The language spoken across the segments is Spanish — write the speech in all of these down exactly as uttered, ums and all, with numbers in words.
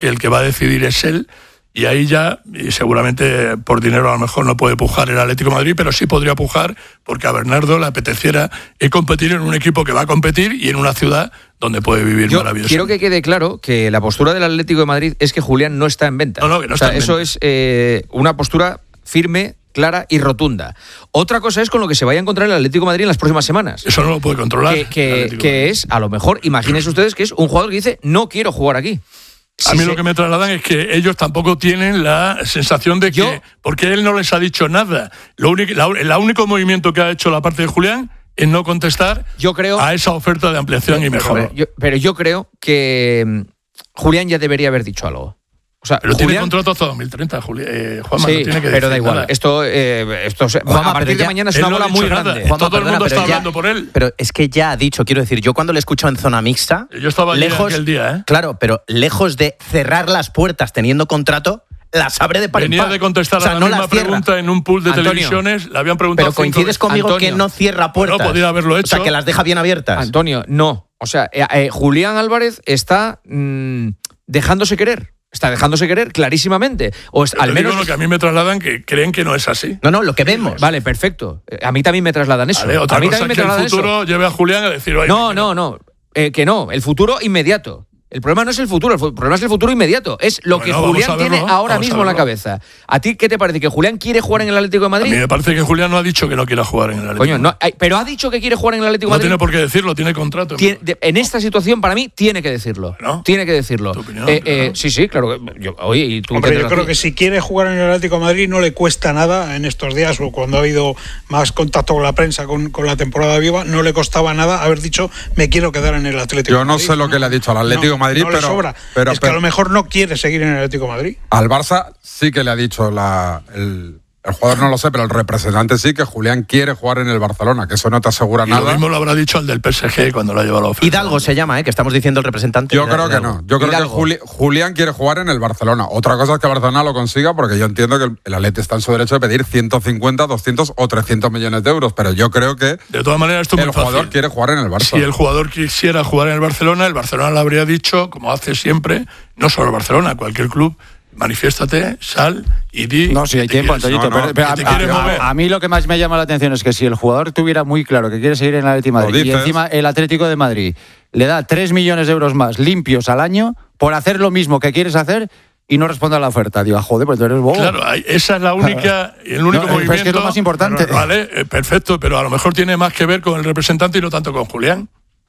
que el que va a decidir es él. Y ahí ya, y seguramente por dinero a lo mejor no puede pujar el Atlético de Madrid, pero sí podría pujar porque a Bernardo le apeteciera competir en un equipo que va a competir y en una ciudad donde puede vivir Yo maravilloso. Quiero que quede claro que la postura del Atlético de Madrid es que Julián no está en venta. No, no, que no está o sea, en eso venta. es eh, una postura firme, clara y rotunda. Otra cosa es con lo que se vaya a encontrar el Atlético de Madrid en las próximas semanas. Eso no lo puede controlar. Que, que, que es, a lo mejor, imagínense ustedes que es un jugador que dice, no quiero jugar aquí. A Sí, mí sí. lo que me trasladan es que ellos tampoco tienen la sensación de que... Yo, porque él no les ha dicho nada. Lo único, la, el único movimiento que ha hecho la parte de Julián es no contestar yo creo, a esa oferta de ampliación y mejora. Yo, pero yo creo que mm, Julián ya debería haber dicho algo. O sea, Pero Julián, tiene contrato hasta dos mil treinta, Juli, eh, Juanma, sí, no tiene que pero decir da igual. nada. Esto, eh, esto se- Juanma, a partir pero de ya- mañana es Él una no bola ha dicho muy nada. grande. Juanma, Todo el perdona, mundo pero está ya- hablando por él. Pero es que ya ha dicho, quiero decir, yo cuando le escucho en zona mixta, Yo estaba allí lejos, aquel día, ¿eh? claro, pero lejos de cerrar las puertas teniendo contrato, las abre de par en Venía par. de contestar O sea, a la no misma las cierra. pregunta en un pool de Antonio, televisiones. Le habían preguntado Pero cinco coincides veces. conmigo Antonio. que no cierra puertas. Bueno, podría haberlo O hecho. sea, que las deja bien abiertas. Antonio, no. O sea, eh, eh, Julián Álvarez está mm, dejándose querer. Está dejándose querer clarísimamente. O es, Pero al te digo menos. lo que a mí me trasladan que creen que no es así. No, no, lo que vemos. Vale, perfecto. Eh, A mí también me trasladan eso. Vale, otra a mí cosa también es me que el trasladan futuro eso. lleve a Julián a decir... "Oye, No, mira, no, no. Eh, que no. El futuro inmediato. El problema no es el futuro, el fu- problema es el futuro inmediato. Es lo Bueno, que vamos Julián a verlo, tiene ahora vamos a mismo en la verlo. cabeza. ¿A ti qué te parece? ¿Que Julián quiere jugar en el Atlético de A mí Madrid? me parece que Julián no ha dicho que no quiera jugar en el Atlético. Coño, no, hay- pero ha dicho que quiere jugar en el Atlético de No Madrid. tiene por qué decirlo, tiene contrato. Tiene- de- en esta situación, para mí, tiene que decirlo. Bueno, tiene que decirlo. tu opinión, Eh, claro. eh, sí, sí, claro. que- Yo, oye, ¿y tú Hombre, qué yo te creo lo- que si quiere jugar en el Atlético de Madrid no le cuesta nada en estos días o cuando ha habido más contacto con la prensa con, con la temporada viva, no le costaba nada haber dicho me quiero quedar en el Atlético Yo de no Madrid. sé lo que le ha dicho al Atlético No, de Madrid, no le pero, sobra. pero, es que pero a lo mejor no quiere seguir en el Atlético de Madrid. al Barça sí que le ha dicho la, el, el jugador, no lo sé, pero el representante sí, que Julián quiere jugar en el Barcelona, que eso no te asegura Y lo nada. mismo lo habrá dicho al del P S G cuando lo ha llevado a la oferta. Hidalgo se llama, ¿eh? Que estamos diciendo el representante. Yo creo que Hidalgo. no. Yo creo Hidalgo. que Juli- Julián quiere jugar en el Barcelona. Otra cosa es que Barcelona lo consiga, porque yo entiendo que el, el Atleti está en su derecho de pedir ciento cincuenta, doscientos o trescientos millones de euros, pero yo creo que De todas maneras, esto es el muy fácil. jugador quiere jugar en el Barça. Si el jugador quisiera jugar en el Barcelona, el Barcelona le habría dicho, como hace siempre, no solo el Barcelona, cualquier club, manifiéstate, sal y di... No, si hay que te tiempo, quieres- Antoñito. no, no, pero- pero que a, te a- quieres a- mover. a mí lo que más me llama la atención es que si el jugador tuviera muy claro que quiere seguir en el Atlético de Lo Madrid y dices. encima el Atlético de Madrid le da tres millones de euros más limpios al año por hacer lo mismo que quieres hacer y no responde a la oferta. Digo, ah, joder, pues tú eres bobo. Claro, hay- esa es la única, el único No, movimiento... es que es lo más importante. Vale, eh, perfecto, pero a lo mejor tiene más que ver con el representante y no tanto con Julián.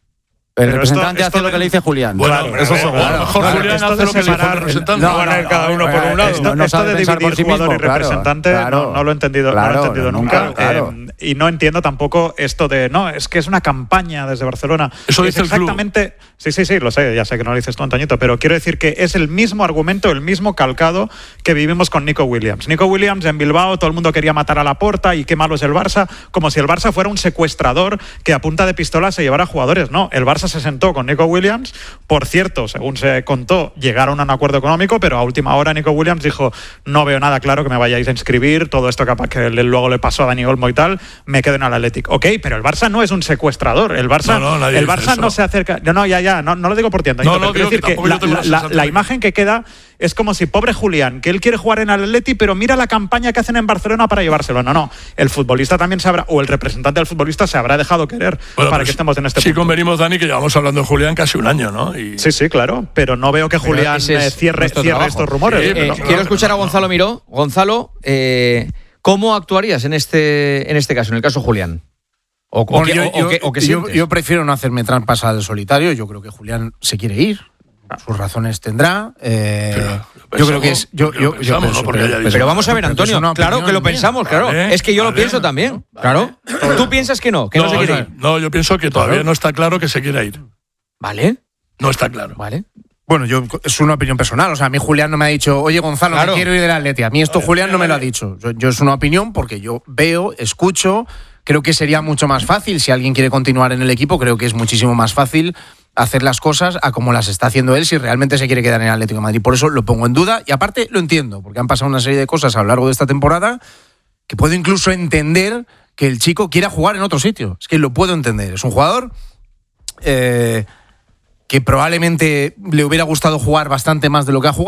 El Pero representante esto- hace esto lo que de- le dice Julián. Bueno, Claro, eso a ver, seguro. claro, a lo mejor claro, Julián esto hace de lo que le dice el separar- representante. no, van a ir cada uno por un lado. Esto- Esto, no esto sabe de pensar dividir por sí jugador mismo, y claro, representante claro. no, no lo he entendido, no Claro, lo he entendido nunca. nunca, claro. Eh, y no entiendo tampoco esto de, no, es que es una campaña desde Barcelona. Eso es dice el club. exactamente, sí, sí, sí, lo sé, ya sé que no lo dices tú, Antoñito, pero quiero decir que es el mismo argumento, el mismo calcado que vivimos con Nico Williams. Nico Williams en Bilbao, todo el mundo quería matar a Laporta y qué malo es el Barça, como si el Barça fuera un secuestrador que a punta de pistola se llevara jugadores. No, el Barça se sentó con Nico Williams. Por cierto, según se contó, llegaron a un acuerdo económico, pero a última hora Nico Williams dijo, no veo nada claro que me vayáis a inscribir, todo esto capaz que le- luego le pasó a Dani Olmo y tal, me quedo en el Athletic. Ok, pero el Barça no es un secuestrador, el Barça, No, no, nadie el dice Barça eso. no se acerca, no, no, ya, ya, no, no lo digo por ti, Antonio, No, no, pero quiero digo que decir que, tampoco yo la, tengo la- esa la- sensación. la imagen que queda es como si pobre Julián, que él quiere jugar en el Atleti, pero mira la campaña que hacen en Barcelona para llevárselo. No, no, el futbolista también se habrá, o el representante del futbolista se habrá dejado querer Bueno, para pero que estemos en este sí punto. convenimos, Dani, que llevamos hablando de Julián casi un año, ¿no? Y... Sí, sí, claro, pero no veo que Pero Julián ese es eh, cierre, nuestro cierre trabajo. estos rumores. Sí, Eh, pero eh, no, quiero no, escuchar no, a Gonzalo no. Miró. Gonzalo, eh, ¿cómo actuarías en este, en este caso, en el caso Julián? ¿O, o Bueno, qué, yo, o- o yo- qué- o qué yo- sientes? yo prefiero no hacerme trampas al solitario. Yo creo que Julián se quiere ir. Sus razones tendrá. Eh, Pero, yo creo que es. Yo, porque yo, lo pensamos, yo no porque haya dicho. Pero vamos a ver, pero que es Antonio, una claro opinión que lo mía. pensamos, claro. Vale, es que yo lo vale, pienso también, claro. ¿Tú piensas que no? Que no, no, se quiere no, ir. no, yo pienso que todavía no está claro que se quiera ir. Vale, No está claro. vale. Bueno, yo es una opinión personal. O sea, a mí Julián no me ha dicho, oye, Gonzalo, Claro. me quiero ir del Atleti. A mí esto Julián no me lo ha dicho. Yo, yo es una opinión porque yo veo, escucho. Creo que sería mucho más fácil si alguien quiere continuar en el equipo. Creo que es muchísimo más fácil hacer las cosas a como las está haciendo él si realmente se quiere quedar en el Atlético de Madrid. Por eso lo pongo en duda y aparte lo entiendo, porque han pasado una serie de cosas a lo largo de esta temporada que puedo incluso entender que el chico quiera jugar en otro sitio. Es que lo puedo entender. Es un jugador eh, que probablemente le hubiera gustado jugar bastante más de lo que ha jugado.